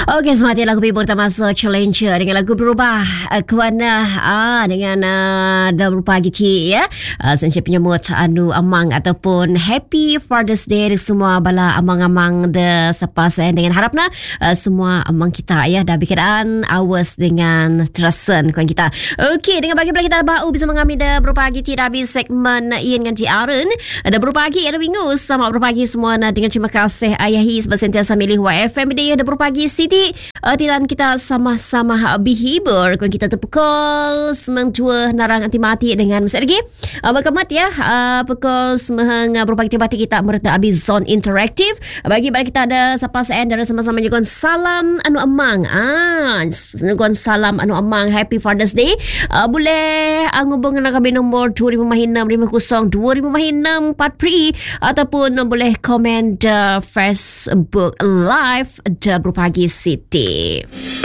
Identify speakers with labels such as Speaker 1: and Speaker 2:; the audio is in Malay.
Speaker 1: Okey, semangat lagu Bibur termasuk Challenger dengan lagu berubah kewarna dengan dah berupa gici ya. Saya penyambut anu amang ataupun Happy Father's Day semua bala amang-amang de sepas dengan harapna semua amang kita ya dah berkenaan awas dengan terasan kawan kita. Okey, dengan bagi-bagi kita bau bisa mengambil dah berupa gici dah habis segmen Ian dengan Tiaren. Dah berupa pagi ada minggu sama berupa pagi semua dengan terima kasih ayahi sebab sentiasa milih YFM dia dah berupa pagi Siti tiran kita sama-sama berhibur kawan kita terpukul 92 narang anti mati dengan mesti lagi berkemat ya pukul semang berupa kita kita merta habis zone interaktif bagi kita ada siapa saya dan sama-sama juga salam anu amang salam anu amang Happy Father's Day boleh ngubung dengan kami nombor 255650 2556 Pri ataupun boleh komen Facebook live berupa pagi Siti.